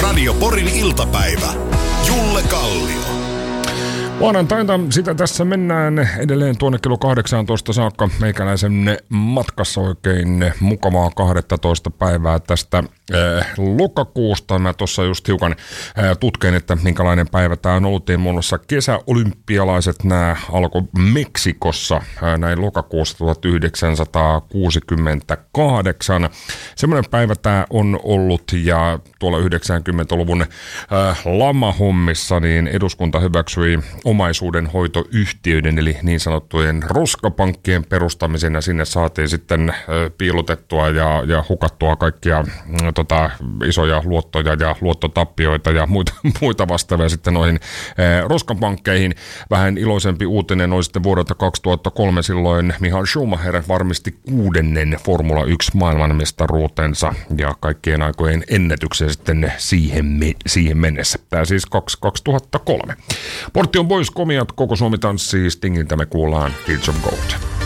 Radio Porin iltapäivä. Julle Kallio. Maanantaina sitä tässä mennään edelleen tuonne kello 18 saakka. Meikäläisen matkassa oikein mukavaa 12 päivää tästä lokakuusta. Mä tuossa just hiukan tutkin, että minkälainen päivä tää on ollut. Muun muassa kesäolympialaiset, nämä alkoi Meksikossa näin lokakuussa 1968. Semmoinen päivä tää on ollut, ja tuolla 90-luvun lamahommissa niin eduskunta hyväksyi omaisuudenhoitoyhtiöiden eli niin sanottujen roskapankkien perustamisen, ja sinne saatiin sitten piilotettua ja hukattua kaikkia isoja luottoja ja luottotappioita ja muita vastaavia sitten noihin roskapankkeihin. Vähän iloisempi uutinen oli sitten vuodelta 2003, silloin Michael Schumacher varmisti 6. Formula 1 maailmanmestaruutensa ja kaikkien aikojen ennätyksiä sitten siihen mennessä. Tämä siis 2003. Portti on pois, komiat, koko Suomi tanssii, Stingiltä me kuullaan Kids of Gold.